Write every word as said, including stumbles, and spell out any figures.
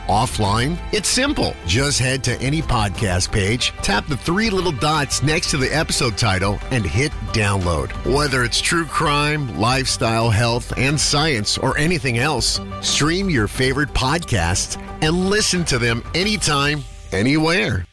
offline? It's simple. Just head to any podcast page, tap the three little dots next to the episode title, and hit download. Whether it's true crime, lifestyle, health, and science, or anything else, stream your favorite podcasts and listen to them anytime, anywhere.